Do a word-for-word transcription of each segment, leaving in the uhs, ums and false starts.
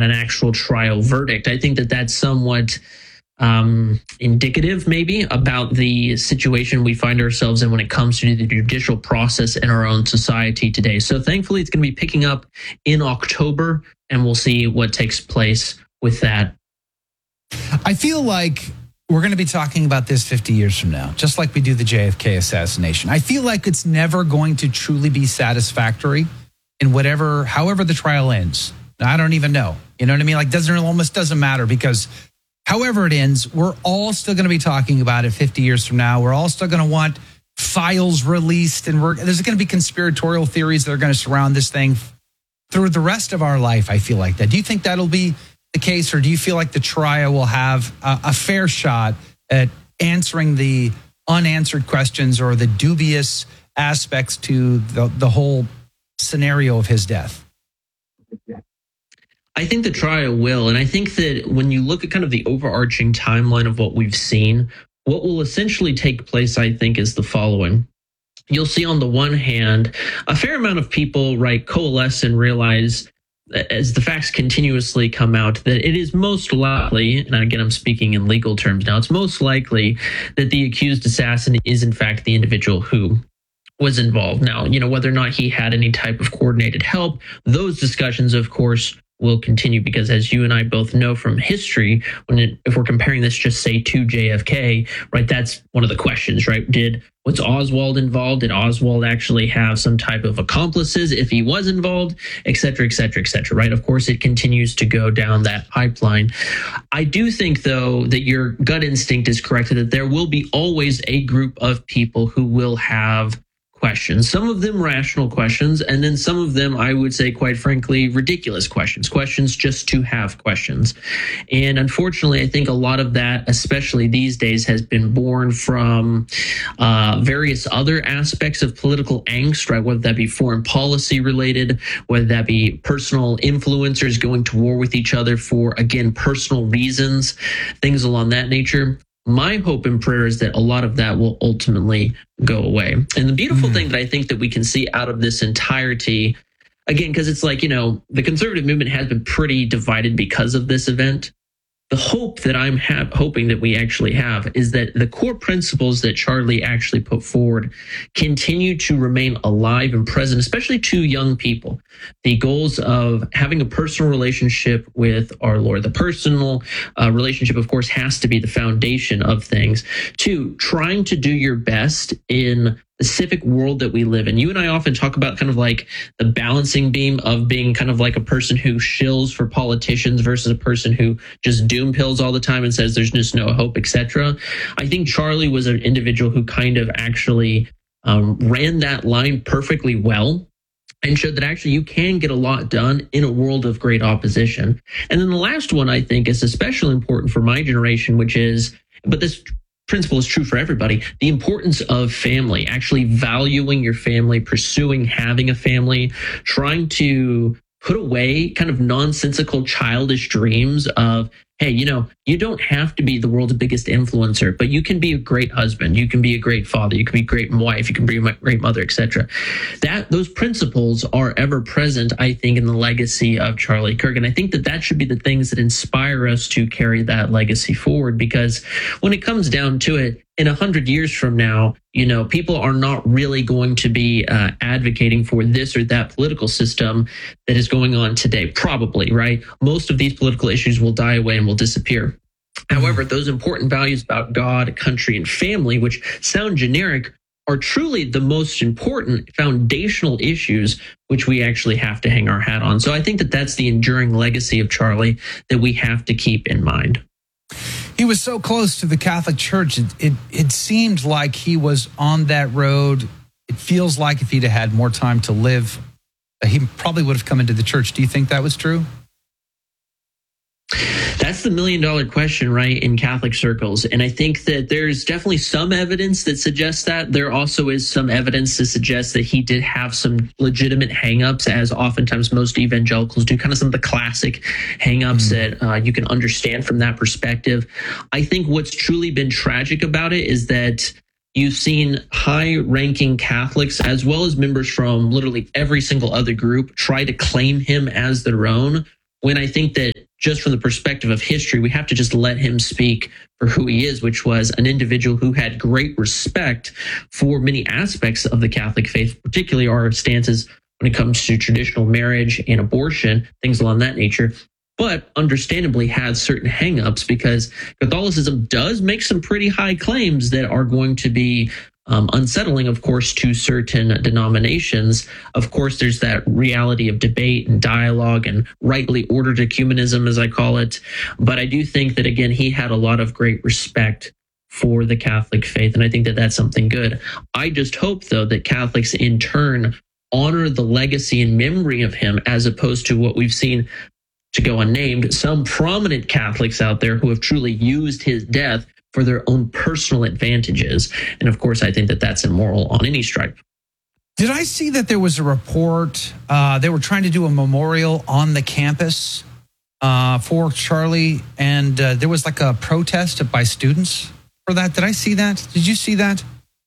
an actual trial verdict. I think that that's somewhat um, indicative, maybe, about the situation we find ourselves in when it comes to the judicial process in our own society today. So thankfully, it's going to be picking up in October, and we'll see what takes place with that. I feel like we're going to be talking about this fifty years from now, just like we do the J F K assassination. I feel like it's never going to truly be satisfactory in whatever, however the trial ends. I don't even know. You know what I mean? Like, doesn't it almost doesn't matter, because however it ends, we're all still going to be talking about it fifty years from now. We're all still going to want files released, and we're, there's going to be conspiratorial theories that are going to surround this thing through the rest of our life. I feel like that. Do you think that'll be the case, or do you feel like the trial will have a, a fair shot at answering the unanswered questions or the dubious aspects to the, the whole scenario of his death? I think the trial will. And I think that when you look at kind of the overarching timeline of what we've seen, what will essentially take place, I think, is the following. You'll see on the one hand, a fair amount of people, right, coalesce and realize, as the facts continuously come out, that it is most likely, and again, I'm speaking in legal terms now, it's most likely that the accused assassin is in fact the individual who was involved. Now, you know, whether or not he had any type of coordinated help, those discussions, of course, will continue, because as you and I both know from history, when it, if we're comparing this just say to J F K, right, that's one of the questions, right? Did was Oswald involved? Did Oswald actually have some type of accomplices if he was involved, et cetera, et cetera, et cetera, right? Of course, it continues to go down that pipeline. I do think, though, that your gut instinct is correct, that there will be always a group of people who will have questions, some of them rational questions, and then some of them, I would say, quite frankly, ridiculous questions, questions just to have questions. And unfortunately, I think a lot of that, especially these days, has been born from uh, various other aspects of political angst, right? Whether that be foreign policy related, whether that be personal influencers going to war with each other for, again, personal reasons, things along that nature. My hope and prayer is that a lot of that will ultimately go away. And the beautiful mm. thing that I think that we can see out of this entirety, again, because it's like, you know, the conservative movement has been pretty divided because of this event. The hope that I'm ha- hoping that we actually have is that the core principles that Charlie actually put forward continue to remain alive and present, especially to young people. The goals of having a personal relationship with our Lord. The personal uh, relationship, of course, has to be the foundation of things. Two, trying to do your best in the civic world that we live in. You and I often talk about kind of like the balancing beam of being kind of like a person who shills for politicians versus a person who just doom pills all the time and says there's just no hope, et cetera. I think Charlie was an individual who kind of actually um, ran that line perfectly well and showed that actually you can get a lot done in a world of great opposition. And then the last one, I think, is especially important for my generation, which is, but this principle is true for everybody, the importance of family, actually valuing your family, pursuing having a family, trying to put away kind of nonsensical, childish dreams of, hey, you know, you don't have to be the world's biggest influencer, but you can be a great husband, you can be a great father, you can be a great wife, you can be a great mother, et cetera. That those principles are ever present, I think, in the legacy of Charlie Kirk. And I think that that should be the things that inspire us to carry that legacy forward, because when it comes down to it, in a hundred years from now, you know, people are not really going to be uh, advocating for this or that political system that is going on today. Probably, right? Most of these political issues will die away and will disappear. However, those important values about God, country, and family, which sound generic, are truly the most important foundational issues which we actually have to hang our hat on. So I think that that's the enduring legacy of Charlie that we have to keep in mind. He was so close to the Catholic Church. It, it it seemed like he was on that road. It feels like if he'd had more time to live, he probably would have come into the church. Do you think that was true? That's the million dollar question, right, in Catholic circles. And I think that there's definitely some evidence that suggests that. There also is some evidence to suggest that he did have some legitimate hangups, as oftentimes most evangelicals do, kind of some of the classic hangups mm-hmm. that uh, you can understand from that perspective. I think what's truly been tragic about it is that you've seen high-ranking Catholics, as well as members from literally every single other group, try to claim him as their own, when I think that just from the perspective of history, we have to just let him speak for who he is, which was an individual who had great respect for many aspects of the Catholic faith, particularly our stances when it comes to traditional marriage and abortion, things along that nature, but understandably had certain hangups because Catholicism does make some pretty high claims that are going to be Um, unsettling, of course, to certain denominations. Of course, there's that reality of debate and dialogue and rightly ordered ecumenism, as I call it. But I do think that, again, he had a lot of great respect for the Catholic faith, and I think that that's something good. I just hope, though, that Catholics in turn honor the legacy and memory of him as opposed to what we've seen, to go unnamed, some prominent Catholics out there who have truly used his death for their own personal advantages. And of course, I think that that's immoral on any stripe. Did I see that there was a report, uh, they were trying to do a memorial on the campus uh, for Charlie, and uh, there was like a protest by students for that? Did I see that? Did you see that?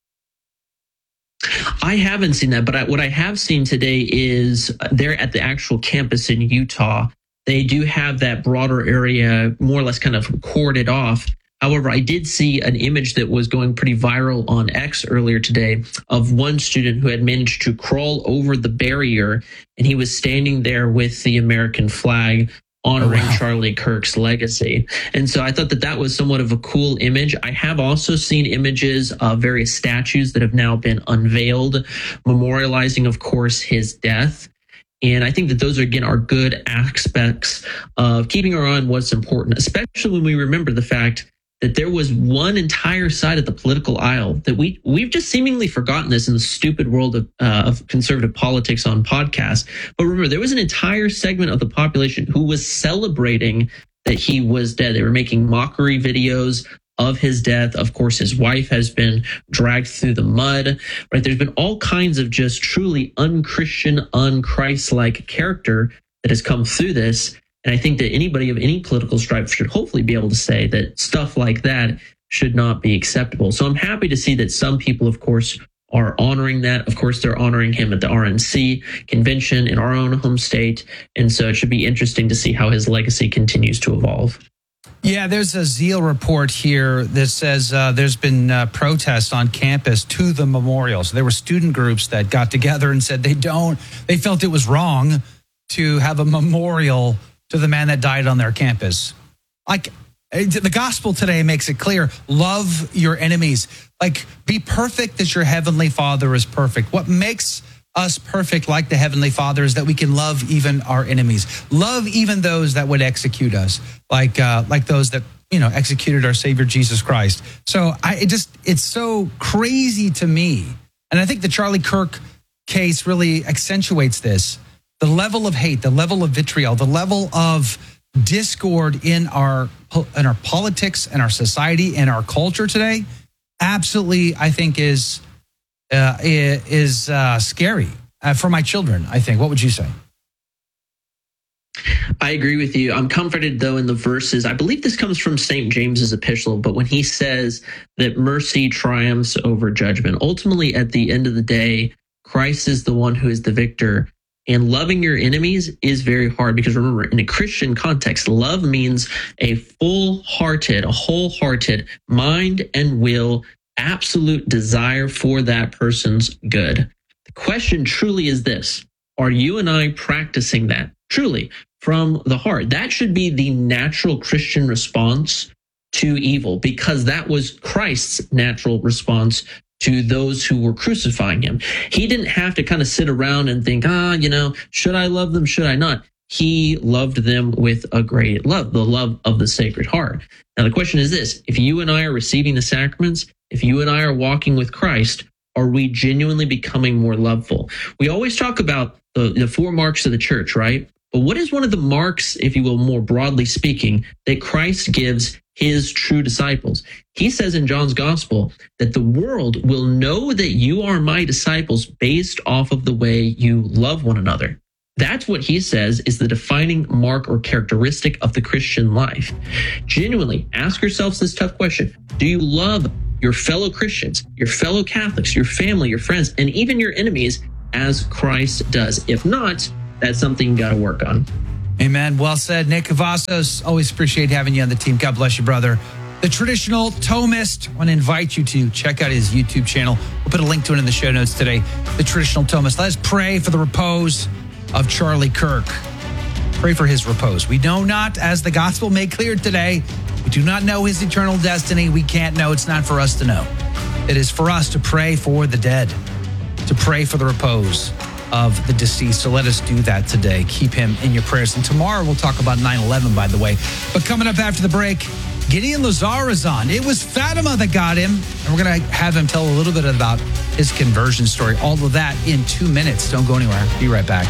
I haven't seen that, but I, what I have seen today is they're at the actual campus in Utah. They do have that broader area more or less kind of corded off. However, I did see an image that was going pretty viral on X earlier today of one student who had managed to crawl over the barrier, and he was standing there with the American flag honoring oh, wow. Charlie Kirk's legacy. And so I thought that that was somewhat of a cool image. I have also seen images of various statues that have now been unveiled, memorializing, of course, his death. And I think that those, are, again, are good aspects of keeping our eye on what's important, especially when we remember the fact that there was one entire side of the political aisle that we, we've just seemingly forgotten this in the stupid world of, uh, of conservative politics on podcasts. But remember, there was an entire segment of the population who was celebrating that he was dead. They were making mockery videos of his death. Of course, his wife has been dragged through the mud, right? There's been all kinds of just truly unchristian, unchrist-like character that has come through this. And I think that anybody of any political stripe should hopefully be able to say that stuff like that should not be acceptable. So I'm happy to see that some people, of course, are honoring that. Of course, they're honoring him at the R N C convention in our own home state. And so it should be interesting to see how his legacy continues to evolve. Yeah, there's a Zeal report here that says uh, there's been uh, protests on campus to the memorial. So there were student groups that got together and said they don't, they felt it was wrong to have a memorial to the man that died on their campus. Like, the gospel today makes it clear, love your enemies. Like, be perfect as your heavenly Father is perfect. What makes us perfect like the heavenly Father is that we can love even our enemies. Love even those that would execute us, like uh, like those that, you know, executed our Savior Jesus Christ. So I it just, it's so crazy to me. And I think the Charlie Kirk case really accentuates this. The level of hate, the level of vitriol, the level of discord in our in our politics and our society and our culture today, absolutely, I think is uh, is uh, scary uh, for my children. I think. What would you say? I agree with you. I'm comforted, though, in the verses. I believe this comes from Saint James's epistle, but when he says that mercy triumphs over judgment, ultimately, at the end of the day, Christ is the one who is the victor. And loving your enemies is very hard because, remember, in a Christian context, love means a full-hearted, a wholehearted mind and will, absolute desire for that person's good. The question truly is this: are you and I practicing that truly from the heart? That should be the natural Christian response to evil, because that was Christ's natural response to those who were crucifying him. He didn't have to kind of sit around and think, ah, you know, should I love them? Should I not? He loved them with a great love, the love of the Sacred Heart. Now, the question is this: if you and I are receiving the sacraments, if you and I are walking with Christ, are we genuinely becoming more loveful? We always talk about the, the four marks of the church, right? But what is one of the marks, if you will, more broadly speaking, that Christ gives his true disciples? He says in John's gospel that the world will know that you are my disciples based off of the way you love one another. That's what he says is the defining mark or characteristic of the Christian life. Genuinely, ask yourselves this tough question: do you love your fellow Christians, your fellow Catholics, your family, your friends, and even your enemies as Christ does? If not, that's something you got to work on. Amen. Well said, Nick Cavazos. Always appreciate having you on the team. God bless you, brother. The traditional Thomist. I want to invite you to check out his YouTube channel. We'll put a link to it in the show notes today. The traditional Thomist. Let us pray for the repose of Charlie Kirk. Pray for his repose. We know not, as the gospel made clear today, we do not know his eternal destiny. We can't know. It's not for us to know. It is for us to pray for the dead, to pray for the repose of the deceased. So let us do that today. Keep him in your prayers. And tomorrow we'll talk about nine eleven, by the way. But coming up after the break, Gideon Lazar is on. It was Fatima that got him. And we're going to have him tell a little bit about his conversion story. All of that in two minutes. Don't go anywhere. Be right back.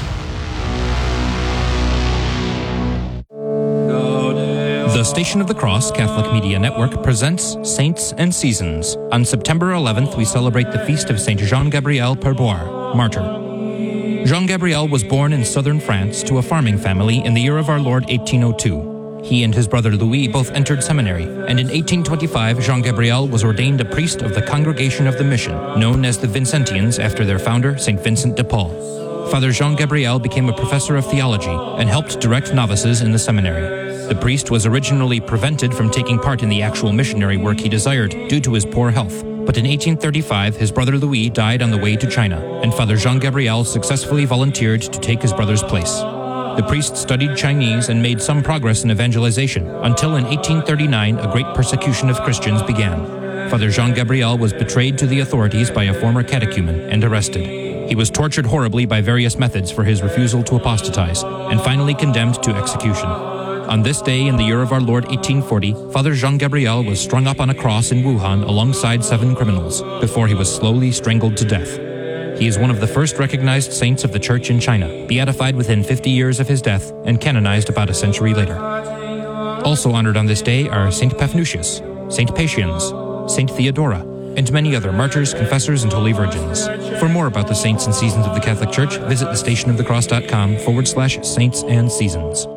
The Station of the Cross Catholic Media Network presents Saints and Seasons. On September eleventh, we celebrate the feast of Saint Jean-Gabriel Perboire, martyr. Jean-Gabriel was born in southern France to a farming family in the year of our Lord eighteen oh two. He and his brother Louis both entered seminary, and in eighteen twenty-five, Jean-Gabriel was ordained a priest of the Congregation of the Mission, known as the Vincentians after their founder, Saint Vincent de Paul. Father Jean-Gabriel became a professor of theology and helped direct novices in the seminary. The priest was originally prevented from taking part in the actual missionary work he desired due to his poor health. But in eighteen thirty-five, his brother Louis died on the way to China, and Father Jean-Gabriel successfully volunteered to take his brother's place. The priest studied Chinese and made some progress in evangelization, until in eighteen thirty-nine, a great persecution of Christians began. Father Jean-Gabriel was betrayed to the authorities by a former catechumen and arrested. He was tortured horribly by various methods for his refusal to apostatize, and finally condemned to execution. On this day in the year of our Lord eighteen forty, Father Jean-Gabriel was strung up on a cross in Wuhan alongside seven criminals, before he was slowly strangled to death. He is one of the first recognized saints of the Church in China, beatified within fifty years of his death and canonized about a century later. Also honored on this day are Saint Paphnutius, Saint Pacians, Saint Theodora, and many other martyrs, confessors, and holy virgins. For more about the saints and seasons of the Catholic Church, visit thestationofthecross.com forward slash saints and seasons.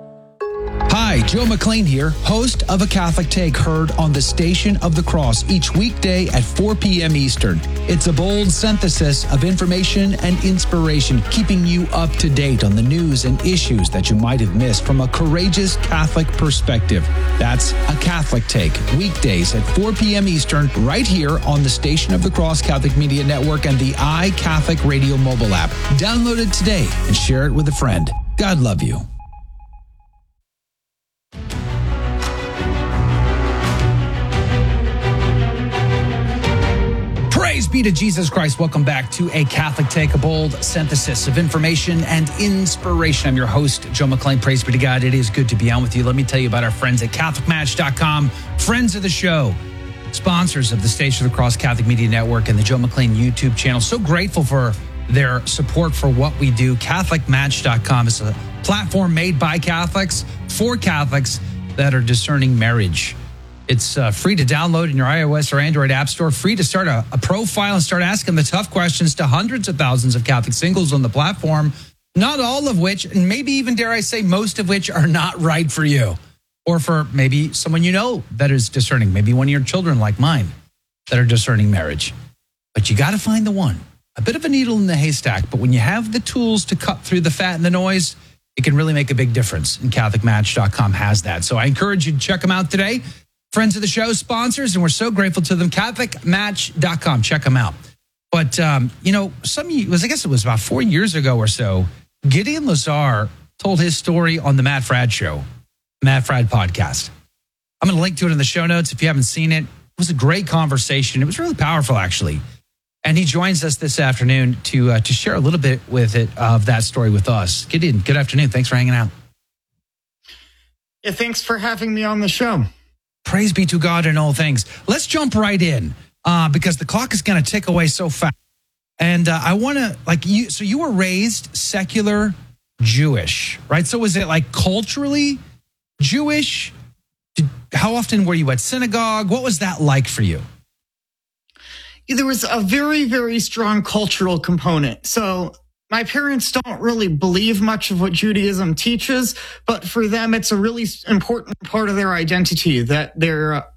Hi, Joe McLean here, host of A Catholic Take, heard on the Station of the Cross each weekday at four p.m. Eastern. It's a bold synthesis of information and inspiration, keeping you up to date on the news and issues that you might have missed from a courageous Catholic perspective. That's A Catholic Take, weekdays at four p.m. Eastern, right here on the Station of the Cross Catholic Media Network and the iCatholic Radio mobile app. Download it today and share it with a friend. God love you. Praise be to Jesus Christ. Welcome back to A Catholic Take, a bold synthesis of information and inspiration. I'm your host, Joe McLean. Praise be to God. It is good to be on with you. Let me tell you about our friends at Catholic Match dot com, friends of the show, sponsors of the Station of the Cross Catholic Media Network and the Joe McLean YouTube channel. So grateful for their support for what we do. Catholic Match dot com is a platform made by Catholics for Catholics that are discerning marriage. It's uh, free to download in your iOS or Android app store, free to start a, a profile and start asking the tough questions to hundreds of thousands of Catholic singles on the platform, not all of which, and maybe even, dare I say, most of which are not right for you, or for maybe someone you know that is discerning, maybe one of your children like mine that are discerning marriage. But you got to find the one. A bit of a needle in the haystack, but when you have the tools to cut through the fat and the noise, it can really make a big difference, and Catholic Match dot com has that. So I encourage you to check them out today. Friends of the show, sponsors, and we're so grateful to them. Catholic Match dot com. Check them out. But, um, you know, some, I guess it was about four years ago or so, Gideon Lazar told his story on the Matt Fradd Show, Matt Fradd podcast. I'm going to link to it in the show notes if you haven't seen it. It was a great conversation. It was really powerful, actually. And he joins us this afternoon to uh, to share a little bit with it of that story with us. Gideon, good afternoon. Thanks for hanging out. Yeah, thanks for having me on the show. Praise be to God in all things. Let's jump right in uh, because the clock is going to tick away so fast. And uh, I want to, like, you, so you were raised secular Jewish, right? So was it like culturally Jewish? Did, how often were you at synagogue? What was that like for you? Yeah, there was a very, very strong cultural component. So my parents don't really believe much of what Judaism teaches, but for them, it's a really important part of their identity that they're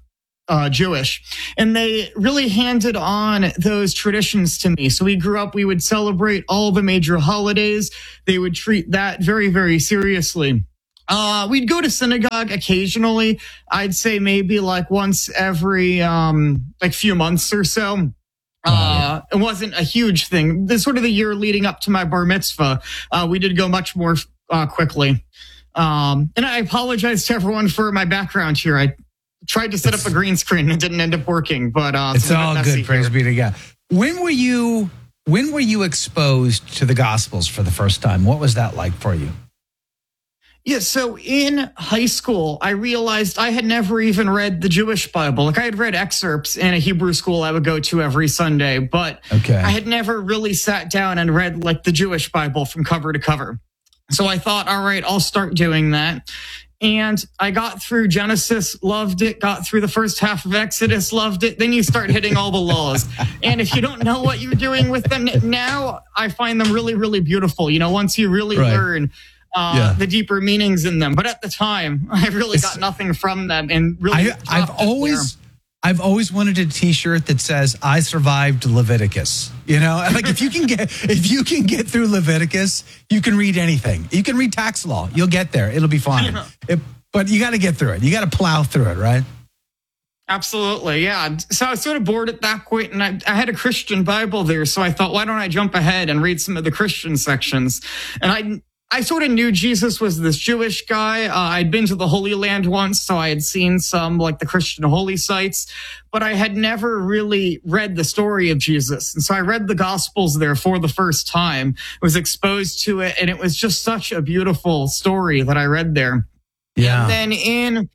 Uh, Jewish, and they really handed on those traditions to me. So we grew up, we would celebrate all the major holidays. They would treat that very, very seriously. Uh, we'd go to synagogue occasionally. I'd say maybe like once every, um, like few months or so. Uh, it wasn't a huge thing. This sort of the year leading up to my bar mitzvah, uh, we did go much more, uh, quickly. Um, and I apologize to everyone for my background here. I tried to set up a green screen and it didn't end up working, but uh, it's all good. Praise here. be to God. When were you? When were you exposed to the Gospels for the first time? What was that like for you? Yeah, so in high school, I realized I had never even read the Jewish Bible. Like I had read excerpts in a Hebrew school I would go to every Sunday, but okay. I had never really sat down and read like the Jewish Bible from cover to cover. So I thought, all right, I'll start doing that. And I got through Genesis, loved it, got through the first half of Exodus, loved it. Then you start hitting all the laws. And if you don't know what you're doing with them now, I find them really, really beautiful. You know, once you really right. learn uh, yeah. the deeper meanings in them. But at the time, I really it's, got nothing from them. And really, I, I've always... There. I've always wanted a T-shirt that says "I survived Leviticus." You know, like if you can get if you can get through Leviticus, you can read anything. You can read tax law. You'll get there. It'll be fine. Yeah. It, but you got to get through it. You got to plow through it, right? Absolutely, yeah. So I was sort of bored at that point, and I, I had a Christian Bible there, so I thought, why don't I jump ahead and read some of the Christian sections? And I. I sort of knew Jesus was this Jewish guy. Uh, I'd been to the Holy Land once, so I had seen some like the Christian holy sites, but I had never really read the story of Jesus. And so I read the Gospels there for the first time, was exposed to it, and it was just such a beautiful story that I read there. Yeah. And then in,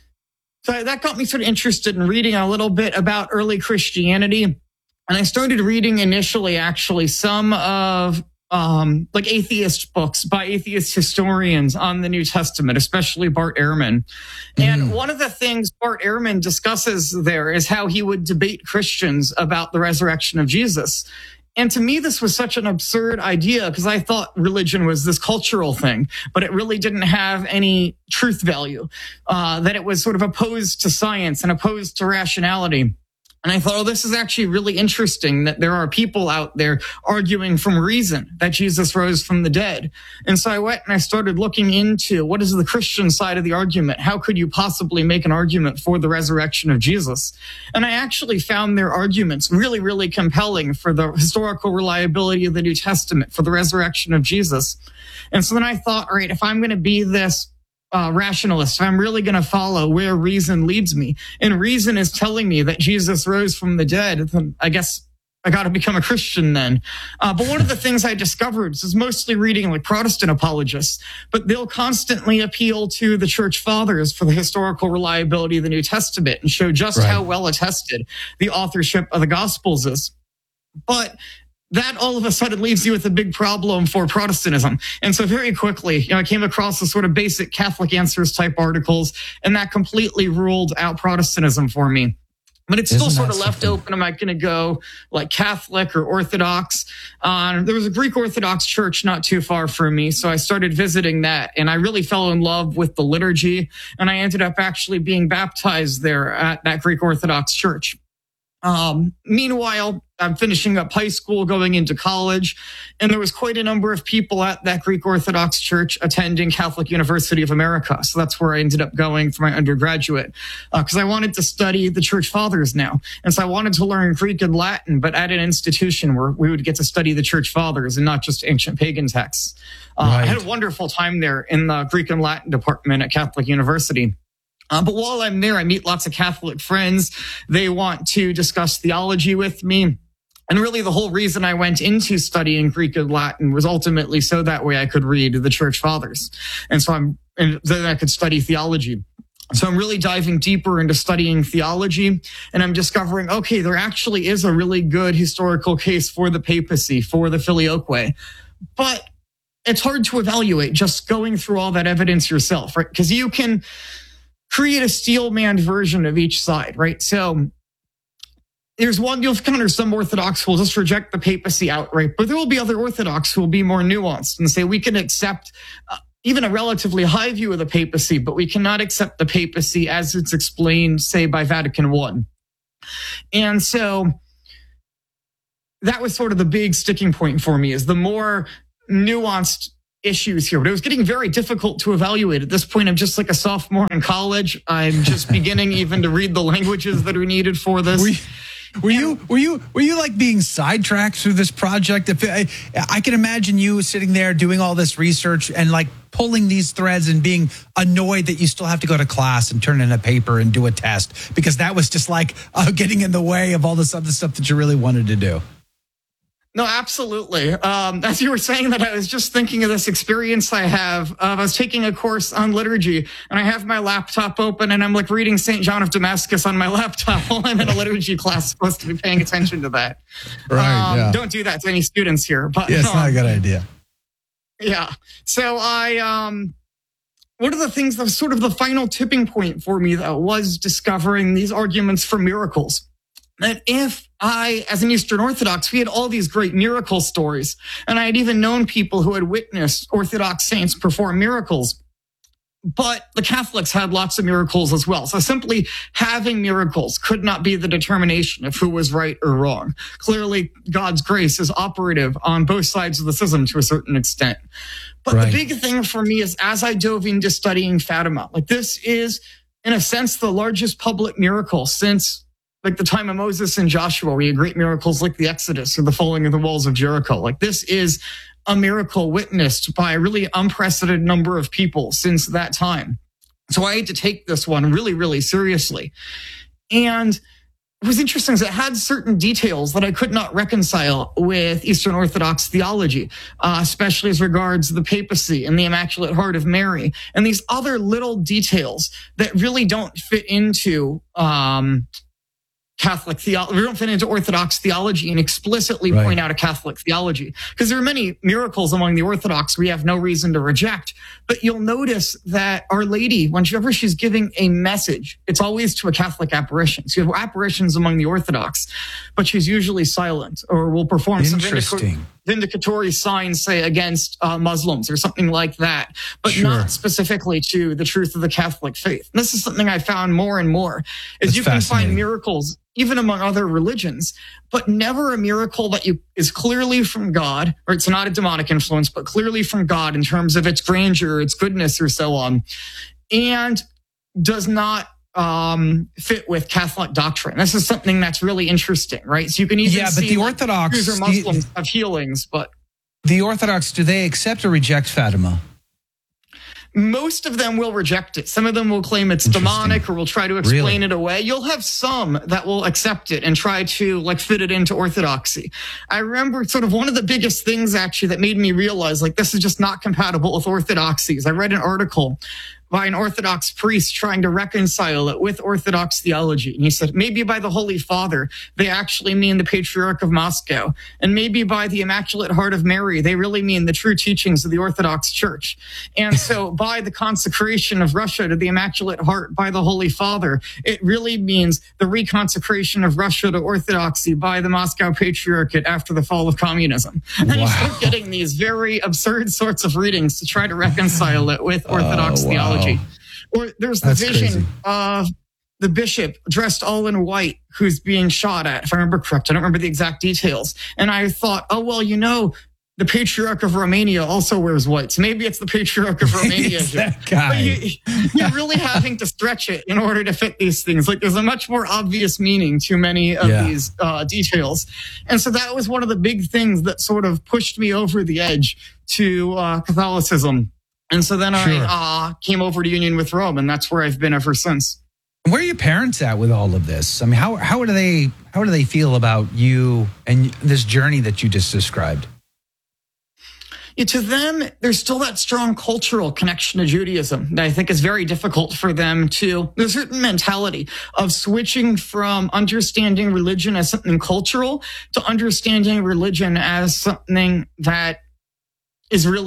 so that got me sort of interested in reading a little bit about early Christianity. And I started reading initially, actually, some of Um, like atheist books by atheist historians on the New Testament, especially Bart Ehrman. And mm. one of the things Bart Ehrman discusses there is how he would debate Christians about the resurrection of Jesus. And to me, this was such an absurd idea because I thought religion was this cultural thing, but it really didn't have any truth value, uh, that it was sort of opposed to science and opposed to rationality. And I thought, oh, this is actually really interesting that there are people out there arguing from reason that Jesus rose from the dead. And so I went and I started looking into what is the Christian side of the argument? How could you possibly make an argument for the resurrection of Jesus? And I actually found their arguments really, really compelling for the historical reliability of the New Testament, for the resurrection of Jesus. And so then I thought, all right, if I'm going to be this Uh, rationalist, I'm really going to follow where reason leads me. And reason is telling me that Jesus rose from the dead. Then I guess I got to become a Christian then. Uh, but one of the things I discovered is mostly reading like Protestant apologists, but they'll constantly appeal to the church fathers for the historical reliability of the New Testament and show just right. how well attested the authorship of the Gospels is. But that all of a sudden leaves you with a big problem for Protestantism. And so very quickly, you know, I came across the sort of basic Catholic Answers type articles, and that completely ruled out Protestantism for me. But it's still Isn't sort of left something? Open. Am I going to go like Catholic or Orthodox? Uh, there was a Greek Orthodox church not too far from me, so I started visiting that, and I really fell in love with the liturgy, and I ended up actually being baptized there at that Greek Orthodox church. Um, meanwhile, I'm finishing up high school, going into college, and there was quite a number of people at that Greek Orthodox church attending Catholic University of America. So that's where I ended up going for my undergraduate, because uh, I wanted to study the church fathers now. And so I wanted to learn Greek and Latin, but at an institution where we would get to study the church fathers and not just ancient pagan texts. Uh, right. I had a wonderful time there in the Greek and Latin department at Catholic University. Uh, but while I'm there, I meet lots of Catholic friends. They want to discuss theology with me. And really the whole reason I went into studying Greek and Latin was ultimately so that way I could read the church fathers. And so I'm, and then I could study theology. So I'm really diving deeper into studying theology, and I'm discovering, okay, there actually is a really good historical case for the papacy, for the filioque. But it's hard to evaluate just going through all that evidence yourself, right? Because you can create a steel-manned version of each side, right? So there's one, you'll encounter some Orthodox who will just reject the papacy outright, but there will be other Orthodox who will be more nuanced and say we can accept even a relatively high view of the papacy, but we cannot accept the papacy as it's explained, say, by Vatican One. And so that was sort of the big sticking point for me, is the more nuanced issues here. But it was getting very difficult to evaluate. At this point, I'm just like a sophomore in college. I'm just beginning even to read the languages that are needed for this. We- Were you were you were you like being sidetracked through this project? If I, I can imagine you sitting there doing all this research and like pulling these threads and being annoyed that you still have to go to class and turn in a paper and do a test, because that was just like uh, getting in the way of all this other stuff that you really wanted to do. No, absolutely. Um, as you were saying that, I was just thinking of this experience I have. Uh, I was taking a course on liturgy, and I have my laptop open, and I'm like reading Saint John of Damascus on my laptop while I'm in a liturgy class, supposed to be paying attention to that. Right, um, yeah. Don't do that to any students here. But Yeah, it's um, not a good idea. Yeah. So I, um, one of the things that was sort of the final tipping point for me, though, was discovering these arguments for miracles. That if I, as an Eastern Orthodox, we had all these great miracle stories, and I had even known people who had witnessed Orthodox saints perform miracles, but the Catholics had lots of miracles as well. So simply having miracles could not be the determination of who was right or wrong. Clearly, God's grace is operative on both sides of the schism to a certain extent. But Right. the big thing for me is, as I dove into studying Fatima, like this is, in a sense, the largest public miracle since like the time of Moses and Joshua, where you had great miracles like the Exodus or the falling of the walls of Jericho. Like this is a miracle witnessed by a really unprecedented number of people since that time. So I had to take this one really, really seriously. And it was interesting because it had certain details that I could not reconcile with Eastern Orthodox theology, uh, especially as regards the papacy and the Immaculate Heart of Mary, and these other little details that really don't fit into um Catholic theology. We don't fit into Orthodox theology and explicitly Right. point out a Catholic theology, because there are many miracles among the Orthodox we have no reason to reject. But you'll notice that Our Lady, whenever she's giving a message, it's always to a Catholic apparition. So you have apparitions among the Orthodox, but she's usually silent or will perform some vindic- Interesting. vindicatory signs, say, against uh, Muslims or something like that, but Sure. not specifically to the truth of the Catholic faith. And this is something I found more and more, is That's you can find fascinating. miracles even among other religions, but never a miracle that you is clearly from God, or it's not a demonic influence, but clearly from God in terms of its grandeur, its goodness, or so on, and does not um, fit with Catholic doctrine. This is something that's really interesting, right? So you can even Yeah, but see the like, Orthodox, Jews or the- Muslims have healings, but The Orthodox, do they accept or reject Fatima? most of them will reject it. Some of them will claim it's Interesting. demonic or will try to explain Really? it away. You'll have some that will accept it and try to like fit it into orthodoxy. I remember sort of one of the biggest things actually that made me realize like this is just not compatible with orthodoxy is I read an article by an Orthodox priest trying to reconcile it with Orthodox theology. And he said, maybe by the Holy Father, they actually mean the Patriarch of Moscow. And maybe by the Immaculate Heart of Mary, they really mean the true teachings of the Orthodox Church. And so by the consecration of Russia to the Immaculate Heart by the Holy Father, it really means the reconsecration of Russia to Orthodoxy by the Moscow Patriarchate after the fall of communism. And you Wow. start getting these very absurd sorts of readings to try to reconcile it with Orthodox Oh, wow. theology. Or there's the That's vision crazy. of the bishop dressed all in white who's being shot at, if I remember correct. I don't remember the exact details. And I thought, oh, well, you know, the Patriarch of Romania also wears white. So maybe it's the Patriarch of Romania. It's here. that guy. But you, you're really having to stretch it in order to fit these things. Like there's a much more obvious meaning to many of Yeah. these uh, details. And so that was one of the big things that sort of pushed me over the edge to uh, Catholicism. And so then Sure. I uh, came over to Union with Rome, and that's where I've been ever since. Where are your parents at with all of this? I mean, how how do they how do they feel about you and this journey that you just described? Yeah, to them, there's still that strong cultural connection to Judaism that I think is very difficult for them to. There's a certain mentality of switching from understanding religion as something cultural to understanding religion as something that is really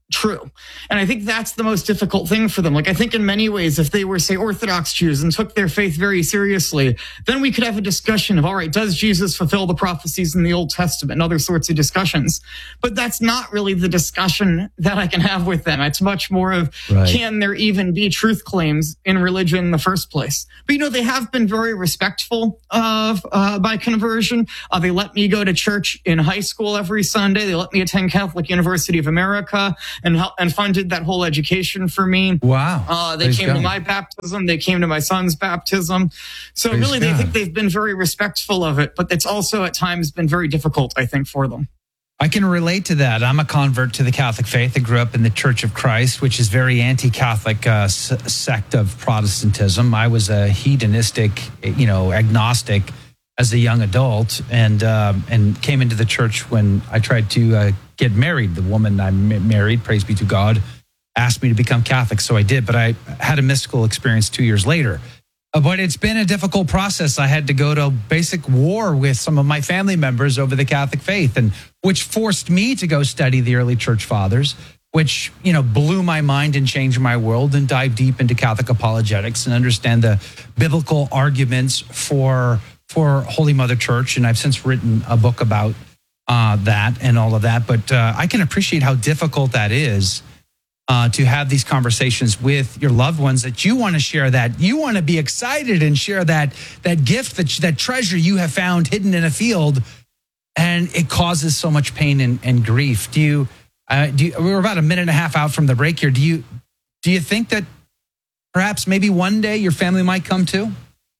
true. And I think that's the most difficult thing for them. Like, I think in many ways, if they were, say, Orthodox Jews and took their faith very seriously, then we could have a discussion of, all right, does Jesus fulfill the prophecies in the Old Testament and other sorts of discussions? But that's not really the discussion that I can have with them. It's much more of, right, can there even be truth claims in religion in the first place? But, you know, they have been very respectful of uh, my conversion. Uh, they let me go to church in high school every Sunday. They let me attend Catholic University of America and help, and funded that whole education for me. Wow. Uh, they Praise came God. to my baptism. They came to my son's baptism. So Praise really, they God. think they've been very respectful of it, but it's also at times been very difficult, I think, for them. I can relate to that. I'm a convert to the Catholic faith. I grew up in the Church of Christ, which is very anti-Catholic uh, s- sect of Protestantism. I was a hedonistic, you know, agnostic as a young adult, and um, and came into the church when I tried to uh, get married. The woman I m- married, praise be to God, asked me to become Catholic, so I did. But I had a mystical experience two years later. Uh, but it's been a difficult process. I had to go to basic war with some of my family members over the Catholic faith, and which forced me to go study the early church fathers, which, you know, blew my mind and changed my world, and dive deep into Catholic apologetics and understand the biblical arguments for for Holy Mother Church. And I've since written a book about uh, that and all of that. But uh, I can appreciate how difficult that is uh, to have these conversations with your loved ones, that you want to share that. You want to be excited and share that, that gift, that, that treasure you have found hidden in a field. And it causes so much pain and, and grief. Do you, uh, do you, we're about a minute and a half out from the break here. Do you, do you think that perhaps maybe one day your family might come to?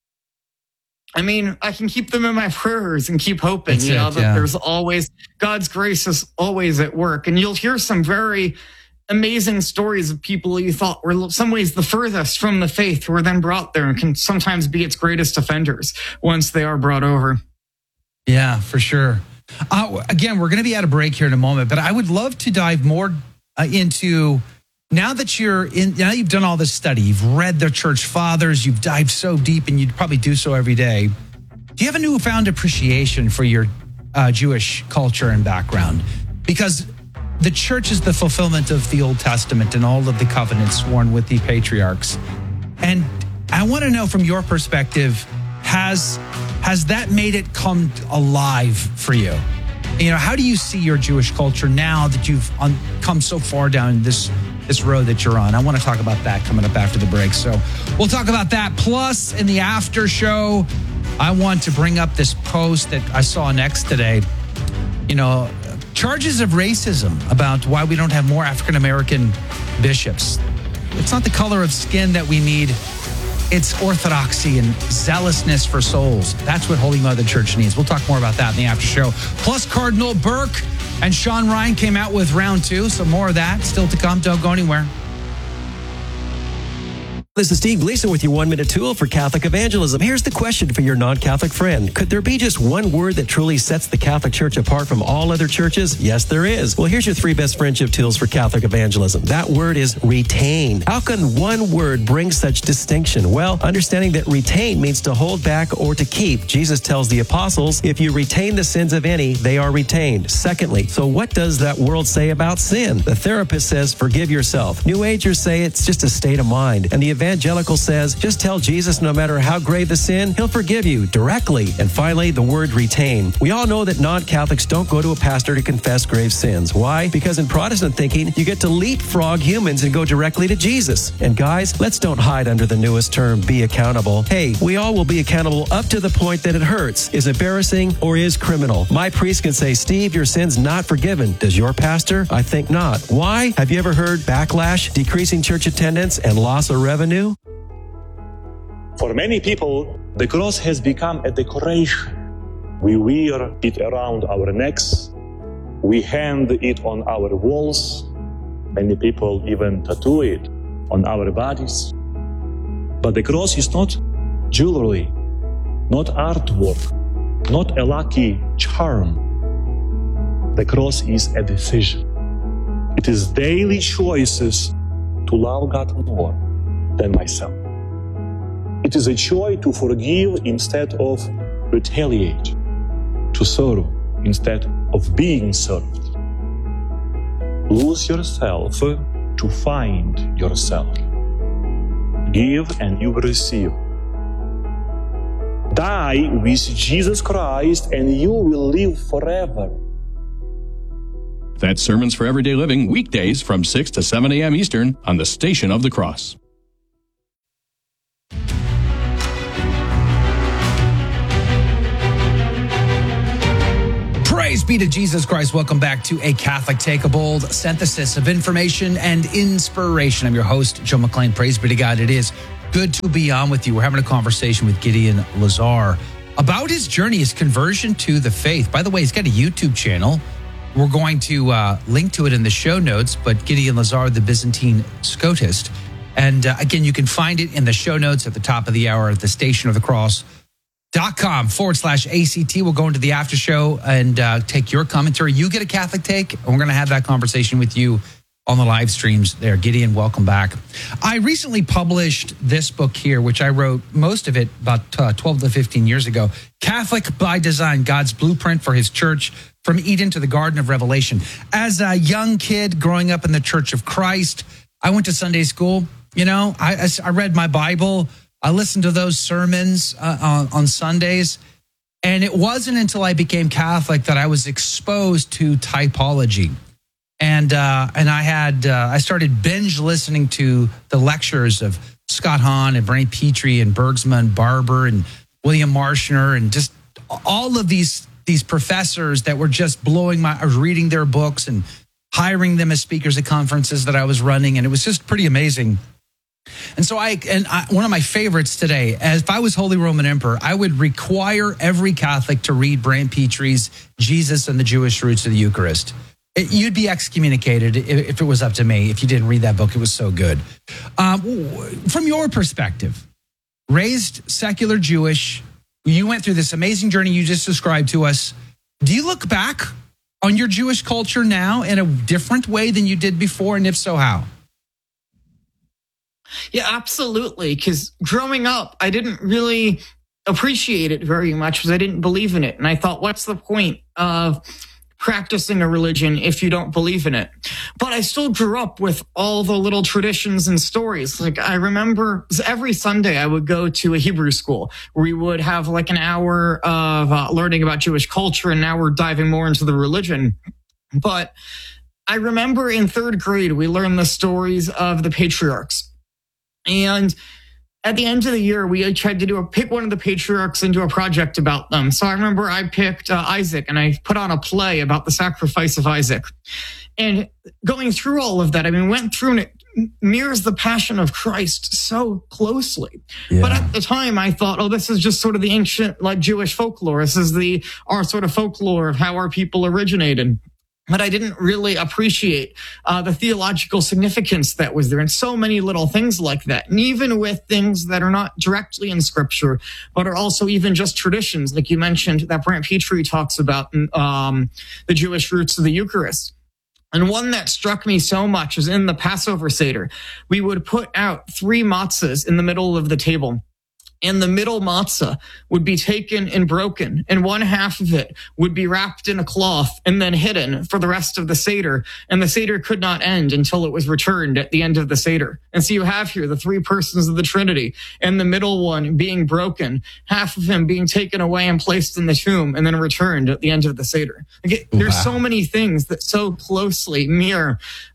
I mean, I can keep them in my prayers and keep hoping, That's you know, it, that yeah. there's always, God's grace is always at work. And you'll hear some very amazing stories of people you thought were in some ways the furthest from the faith, who are then brought there and can sometimes be its greatest offenders once they are brought over. Yeah, for sure. Uh, again, we're going to be at a break here in a moment, but I would love to dive more uh, into, now that you're in, now you've done all this study, you've read the church fathers, you've dived so deep, and you'd probably do so every day. Do you have a newfound appreciation for your uh, Jewish culture and background? Because the church is the fulfillment of the Old Testament and all of the covenants sworn with the patriarchs. And I want to know, from your perspective, has has that made it come alive for you? You know, how do you see your Jewish culture now that you've un- come so far down this this road that you're on? I want to talk about that coming up after the break. So we'll talk about that. Plus, in the after show, I want to bring up this post that I saw next today. You know, charges of racism about why we don't have more African-American bishops. It's not the color of skin that we need. It's orthodoxy and zealousness for souls. That's what Holy Mother Church needs. We'll talk more about that in the after show. Plus, Cardinal Burke and Sean Ryan came out with round two. So more of that still to come. Don't go anywhere. This is Steve Gleason with your one-minute tool for Catholic evangelism. Here's the question for your non-Catholic friend. Could there be just one word that truly sets the Catholic Church apart from all other churches? Yes, there is. Well, here's your three best friendship tools for Catholic evangelism. That word is retain. How can one word bring such distinction? Well, understanding that retain means to hold back or to keep. Jesus tells the apostles, if you retain the sins of any, they are retained. Secondly, so what does that world say about sin? The therapist says, forgive yourself. New Agers say it's just a state of mind. And the evangelical says, just tell Jesus no matter how grave the sin, he'll forgive you directly. And finally, the word retain. We all know that non-Catholics don't go to a pastor to confess grave sins. Why? Because in Protestant thinking, you get to leapfrog humans and go directly to Jesus. And guys, let's don't hide under the newest term, be accountable. Hey, we all will be accountable up to the point that it hurts, is embarrassing, or is criminal. My priest can say, Steve, your sin's not forgiven. Does your pastor? I think not. Why? Have you ever heard backlash, decreasing church attendance, and loss of revenue? For many people, the cross has become a decoration. We wear it around our necks. We hang it on our walls. Many people even tattoo it on our bodies. But the cross is not jewelry, not artwork, not a lucky charm. The cross is a decision. It is daily choices to love God more than myself. It is a choice to forgive instead of retaliate, to serve instead of being served. Lose yourself to find yourself. Give and you will receive. Die with Jesus Christ and you will live forever. That's Sermons for Everyday Living, weekdays from six to seven a.m. Eastern on the Station of the Cross. Praise be to Jesus Christ. Welcome back to A Catholic Take, a bold synthesis of information and inspiration. I'm your host, Joe McLean. Praise be to God. It is good to be on with you. We're having a conversation with Gideon Lazar about his journey, his conversion to the faith. By the way, he's got a YouTube channel. We're going to uh, link to it in the show notes, but Gideon Lazar, the Byzantine Scotist. And uh, again, you can find it in the show notes at the top of the hour at the Station of the Cross. Dot com forward slash ACT. We'll go into the after show and uh, take your commentary. You get a Catholic take, and we're going to have that conversation with you on the live streams there. Gideon, welcome back. I recently published this book here, which I wrote most of it about uh, twelve to fifteen years ago. Catholic by Design, God's Blueprint for His Church, from Eden to the Garden of Revelation. As a young kid growing up in the Church of Christ, I went to Sunday school. You know, I, I read my Bible. I listened to those sermons uh, on, on Sundays, and it wasn't until I became Catholic that I was exposed to typology. And uh, and I had uh, I started binge listening to the lectures of Scott Hahn and Bernie Petrie and Bergsman, Barber and William Marshner, and just all of these these professors that were just blowing my. I was reading their books and hiring them as speakers at conferences that I was running, and it was just pretty amazing. And so I, and I, one of my favorites today, as if I was Holy Roman Emperor, I would require every Catholic to read Bernie Petrie's Jesus and the Jewish Roots of the Eucharist. It, you'd be excommunicated if, if it was up to me, if you didn't read that book. It was so good. Um, from your perspective, raised secular Jewish, you went through this amazing journey you just described to us. Do you look back on your Jewish culture now in a different way than you did before? And if so, how? Yeah, absolutely. Because growing up, I didn't really appreciate it very much because I didn't believe in it. And I thought, what's the point of practicing a religion if you don't believe in it? But I still grew up with all the little traditions and stories. Like I remember every Sunday I would go to a Hebrew school where we would have like an hour of uh, learning about Jewish culture, and now we're diving more into the religion. But I remember in third grade, we learned the stories of the patriarchs. And at the end of the year, we tried to do a pick one of the patriarchs and do a project about them. So I remember I picked uh, Isaac, and I put on a play about the sacrifice of Isaac. And going through all of that, I mean, went through and it mirrors the passion of Christ so closely. Yeah. But at the time, I thought, oh, this is just sort of the ancient, like Jewish folklore. This is the our sort of folklore of how our people originated. But I didn't really appreciate uh, the theological significance that was there, and so many little things like that. And even with things that are not directly in Scripture, but are also even just traditions, like you mentioned, that Bernie Petrie talks about um, the Jewish roots of the Eucharist. And one that struck me so much is in the Passover Seder. We would put out three matzahs in the middle of the table. And the middle matzah would be taken and broken, and one half of it would be wrapped in a cloth and then hidden for the rest of the Seder. And the Seder could not end until it was returned at the end of the Seder. And so you have here the three persons of the Trinity, and the middle one being broken, half of him being taken away and placed in the tomb and then returned at the end of the Seder. Like, there's wow. so many things that so closely mirror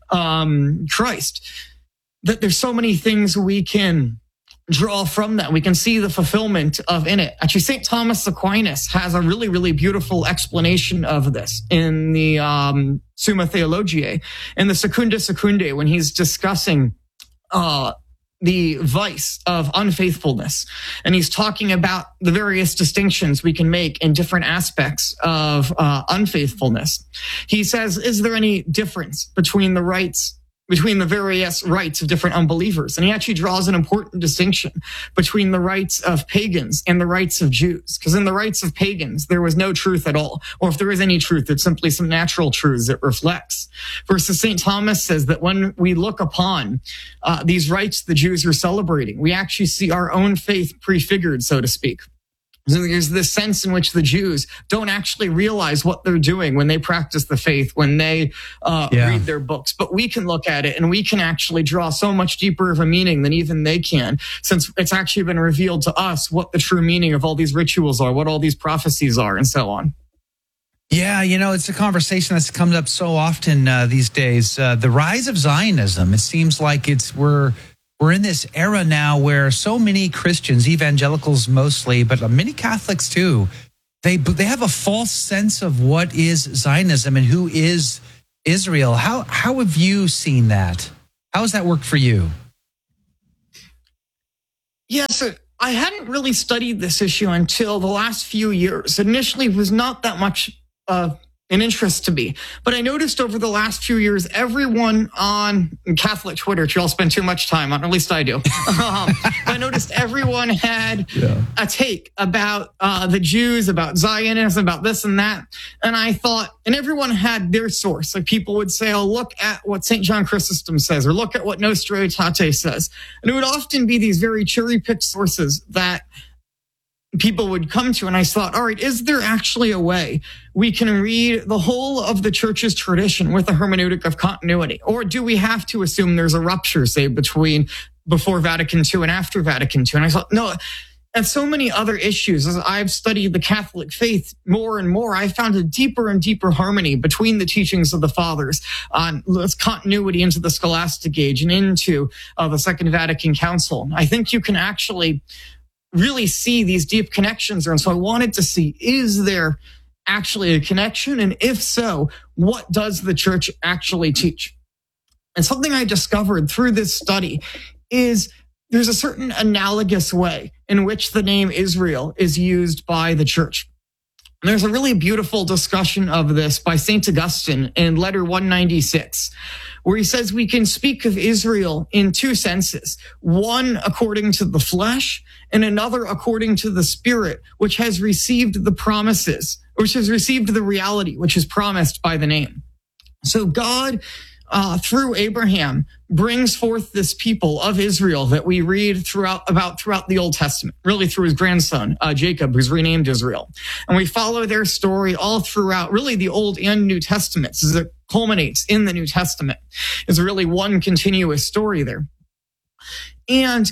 um, Christ, that there's so many things we can draw from that. We can see the fulfillment of in it. Actually, Saint Thomas Aquinas has a really, really beautiful explanation of this in the um, Summa Theologiae, in the Secunda Secundae, when he's discussing uh, the vice of unfaithfulness. And he's talking about the various distinctions we can make in different aspects of uh, unfaithfulness. He says, is there any difference between the rights between the various rites of different unbelievers? And he actually draws an important distinction between the rites of pagans and the rites of Jews. Because in the rites of pagans, there was no truth at all. Or if there is any truth, it's simply some natural truths it reflects. Versus Saint Thomas says that when we look upon uh, these rites the Jews are celebrating, we actually see our own faith prefigured, so to speak. There's this sense in which the Jews don't actually realize what they're doing when they practice the faith, when they uh, Yeah. read their books. But we can look at it and we can actually draw so much deeper of a meaning than even they can, since it's actually been revealed to us what the true meaning of all these rituals are, what all these prophecies are, and so on. Yeah, you know, it's a conversation that's come up so often uh, these days. Uh, the rise of Zionism. It seems like it's we're we're in this era now where so many Christians, evangelicals mostly, but many Catholics too, they they have a false sense of what is Zionism and who is Israel. How how have you seen that? How has that worked for you? Yes, I hadn't really studied this issue until the last few years. Initially, it was not that much uh, an interest to me. But I noticed over the last few years, everyone on Catholic Twitter, which you all spend too much time on, at least I do. um, I noticed everyone had yeah. a take about uh, the Jews, about Zionism, about this and that. And I thought, and everyone had their source. Like people would say, oh, look at what Saint John Chrysostom says, or look at what Nostra Aetate says. And it would often be these very cherry-picked sources that people would come to. And I thought, all right, is there actually a way we can read the whole of the church's tradition with a hermeneutic of continuity? Or do we have to assume there's a rupture, say, between before Vatican Two and after Vatican Two? And I thought, no, and so many other issues. As I've studied the Catholic faith more and more, I found a deeper and deeper harmony between the teachings of the fathers on this continuity into the scholastic age and into uh, the Second Vatican Council. I think you can actually really see these deep connections there. And so I wanted to see, is there actually a connection? And if so, what does the church actually teach? And something I discovered through this study is there's a certain analogous way in which the name Israel is used by the church. And there's a really beautiful discussion of this by Saint Augustine in letter one ninety-six, where he says we can speak of Israel in two senses, one according to the flesh and another according to the spirit, which has received the promises, which has received the reality, which is promised by the name. So God, uh, through Abraham, brings forth this people of Israel that we read throughout about throughout the Old Testament, really through his grandson, uh, Jacob, who's renamed Israel. And we follow their story all throughout, really the Old and New Testaments, as it culminates in the New Testament. It's really one continuous story there. And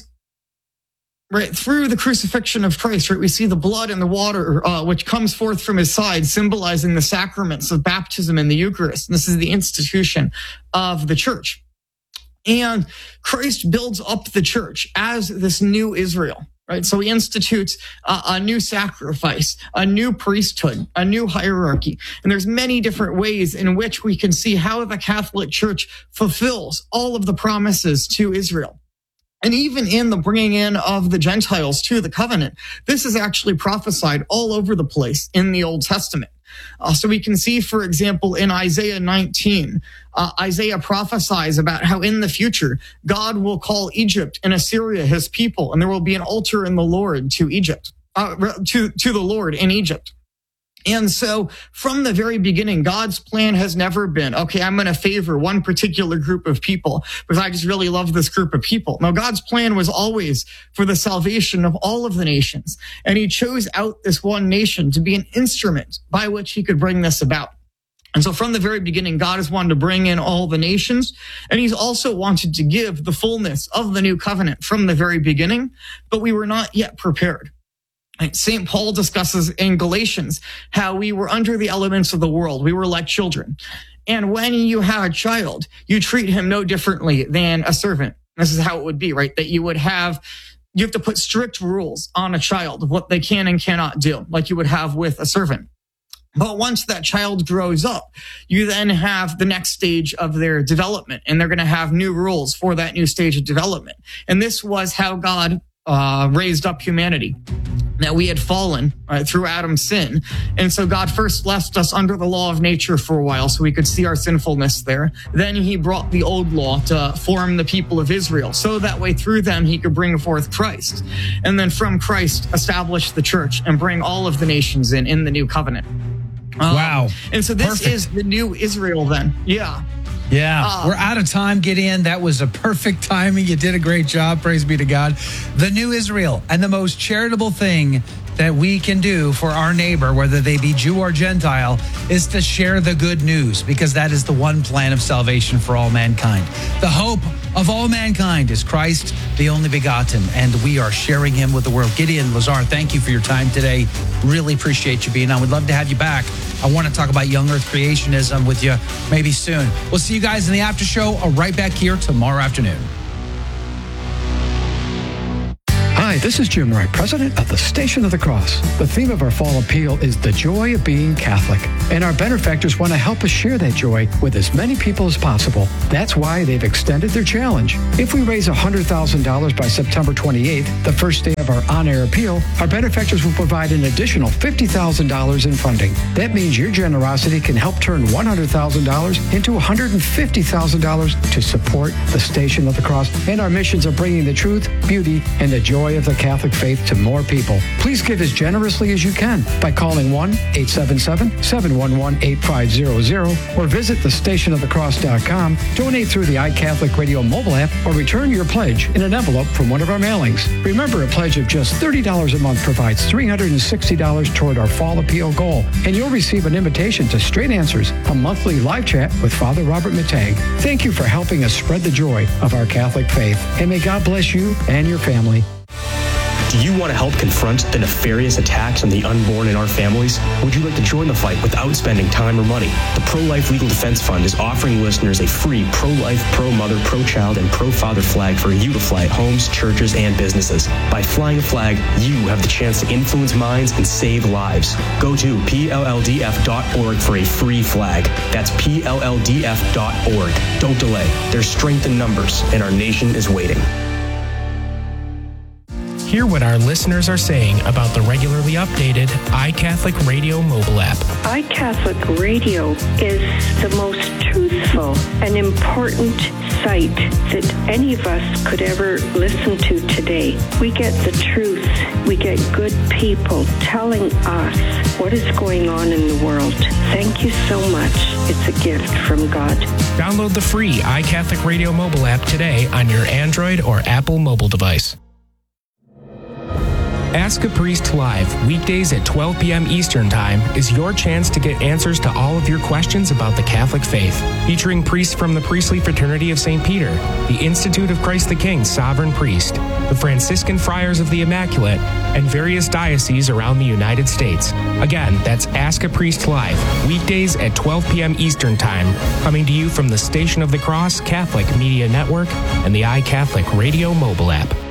right through the crucifixion of Christ, right, we see the blood and the water, uh, which comes forth from his side, symbolizing the sacraments of baptism and the Eucharist. And this is the institution of the church. And Christ builds up the church as this new Israel, right? So he institutes uh, a new sacrifice, a new priesthood, a new hierarchy. And there's many different ways in which we can see how the Catholic Church fulfills all of the promises to Israel. And even in the bringing in of the Gentiles to the covenant, this is actually prophesied all over the place in the Old Testament. Uh, so we can see, for example, in Isaiah nineteen, uh, Isaiah prophesies about how in the future, God will call Egypt and Assyria his people, and there will be an altar in the Lord to Egypt, uh, to, to the Lord in Egypt. And so from the very beginning, God's plan has never been, okay, I'm going to favor one particular group of people because I just really love this group of people. No, God's plan was always for the salvation of all of the nations. And he chose out this one nation to be an instrument by which he could bring this about. And so from the very beginning, God has wanted to bring in all the nations, and he's also wanted to give the fullness of the new covenant from the very beginning, but we were not yet prepared. Saint Paul discusses in Galatians how we were under the elements of the world. We were like children. And when you have a child, you treat him no differently than a servant. This is how it would be, right? That you would have, you have to put strict rules on a child of what they can and cannot do, like you would have with a servant. But once that child grows up, you then have the next stage of their development, and they're going to have new rules for that new stage of development. And this was how God uh, raised up humanity. That we had fallen right, through Adam's sin. And so God first left us under the law of nature for a while so we could see our sinfulness there. Then he brought the old law to form the people of Israel. So that way through them he could bring forth Christ. And then from Christ establish the church and bring all of the nations in, in the new covenant. Um, wow. And so this Perfect. is the new Israel then. Yeah. Yeah, uh, we're out of time, Gideon. That was a perfect timing. You did a great job. Praise be to God. The new Israel, and the most charitable thing that we can do for our neighbor, whether they be Jew or Gentile, is to share the good news, because that is the one plan of salvation for all mankind. The hope of all mankind is Christ, the only begotten, and we are sharing him with the world. Gideon Lazar, thank you for your time today. Really appreciate you being on. We'd love to have you back. I want to talk about young earth creationism with you maybe soon. We'll see you guys in the after show right back here tomorrow afternoon. Hi, this is Jim Wright, president of the Station of the Cross. The theme of our fall appeal is the joy of being Catholic, and our benefactors want to help us share that joy with as many people as possible. That's why they've extended their challenge. If we raise one hundred thousand dollars by September twenty-eighth, the first day of our on-air appeal, our benefactors will provide an additional fifty thousand dollars in funding. That means your generosity can help turn one hundred thousand dollars into one hundred fifty thousand dollars to support the Station of the Cross and our missions of bringing the truth, beauty, and the joy of the Catholic faith to more people. Please give as generously as you can by calling one eight seven seven, seven one one, eight five zero zero or visit the station of the cross dot com, donate through the iCatholic Radio mobile app, or return your pledge in an envelope from one of our mailings. Remember, a pledge of just thirty dollars a month provides three hundred sixty dollars toward our fall appeal goal, and you'll receive an invitation to Straight Answers, a monthly live chat with Father Robert Matang. Thank you for helping us spread the joy of our Catholic faith, and may God bless you and your family. Do you want to help confront the nefarious attacks on the unborn in our families? Would you like to join the fight without spending time or money? The Pro-Life Legal Defense Fund is offering listeners a free pro-life, pro-mother, pro-child, and pro-father flag for you to fly at homes, churches, and businesses. By flying a flag, you have the chance to influence minds and save lives. Go to P L L D F dot org for a free flag. That's P L L D F dot org. Don't delay. There's strength in numbers, and our nation is waiting. Hear what our listeners are saying about the regularly updated iCatholic Radio mobile app. iCatholic Radio is the most truthful and important site that any of us could ever listen to today. We get the truth. We get good people telling us what is going on in the world. Thank you so much. It's a gift from God. Download the free iCatholic Radio mobile app today on your Android or Apple mobile device. Ask a Priest Live, weekdays at twelve p.m. Eastern Time, is your chance to get answers to all of your questions about the Catholic faith. Featuring priests from the Priestly Fraternity of Saint Peter, the Institute of Christ the King Sovereign Priest, the Franciscan Friars of the Immaculate, and various dioceses around the United States. Again, that's Ask a Priest Live, weekdays at twelve p.m. Eastern Time, coming to you from the Station of the Cross Catholic Media Network and the iCatholic Radio mobile app.